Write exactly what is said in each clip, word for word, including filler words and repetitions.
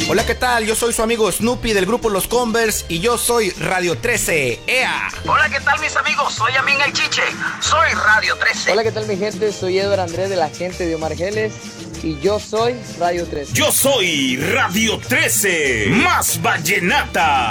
Hola, ¿qué tal? Yo soy su amigo Snoopy del grupo Los Converse y yo soy Radio trece. ¡Ea! Hola, ¿qué tal mis amigos? Soy Amin el Chiche, soy Radio trece. Hola, ¿qué tal mi gente? Soy Edward Andrés de la gente de Omar Geles y yo soy Radio trece. Yo soy Radio trece, más vallenata.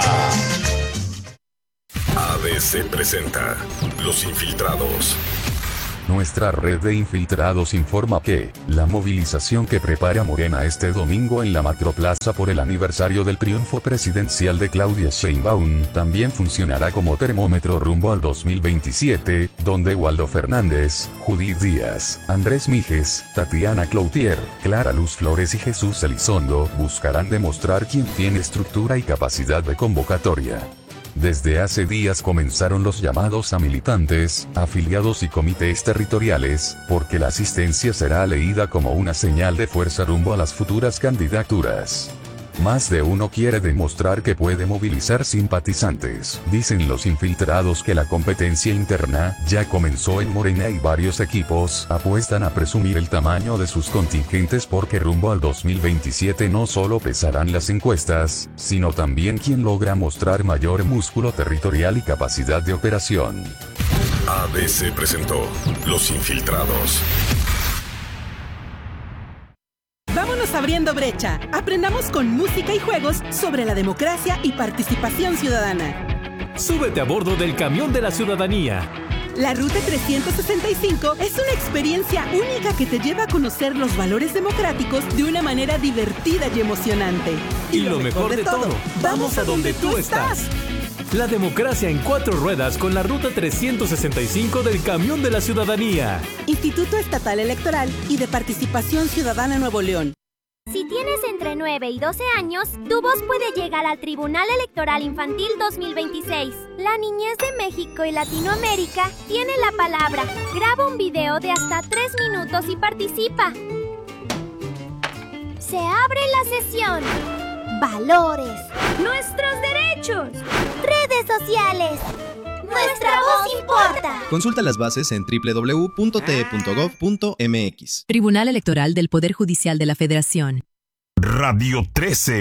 A B C presenta Los Infiltrados. Nuestra red de infiltrados informa que la movilización que prepara Morena este domingo en la Macroplaza por el aniversario del triunfo presidencial de Claudia Sheinbaum también funcionará como termómetro rumbo al dos mil veintisiete, donde Waldo Fernández, Judith Díaz, Andrés Mijes, Tatiana Cloutier, Clara Luz Flores y Jesús Elizondo buscarán demostrar quién tiene estructura y capacidad de convocatoria. Desde hace días comenzaron los llamados a militantes, afiliados y comités territoriales, porque la asistencia será leída como una señal de fuerza rumbo a las futuras candidaturas. Más de uno quiere demostrar que puede movilizar simpatizantes. Dicen los infiltrados que la competencia interna ya comenzó en Morena y varios equipos apuestan a presumir el tamaño de sus contingentes porque rumbo al dos mil veintisiete no solo pesarán las encuestas, sino también quien logra mostrar mayor músculo territorial y capacidad de operación. A B C presentó Los Infiltrados. Vámonos abriendo brecha. Aprendamos con música y juegos sobre la democracia y participación ciudadana. Súbete a bordo del camión de la ciudadanía. La Ruta trescientos sesenta y cinco es una experiencia única que te lleva a conocer los valores democráticos de una manera divertida y emocionante. Y, y lo, lo mejor, mejor de todo, vamos a donde tú estás. La democracia en cuatro ruedas con la Ruta trescientos sesenta y cinco del camión de la ciudadanía. Instituto Estatal Electoral y de Participación Ciudadana Nuevo León. Si tienes entre nueve y doce años, tu voz puede llegar al Tribunal Electoral Infantil dos mil veintiséis. La niñez de México y Latinoamérica tiene la palabra. Graba un video de hasta tres minutos y participa. Se abre la sesión. Valores. Nuestros derechos. Redes sociales. Nuestra voz importa. Consulta las bases en doble u doble u doble u punto t e punto gov punto m x. Tribunal Electoral del Poder Judicial de la Federación. Radio trece.